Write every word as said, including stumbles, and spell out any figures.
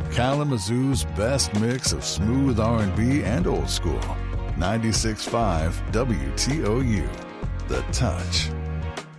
Kalamazoo's best mix of smooth R and B and old school. ninety-six point five W T O U. The Touch.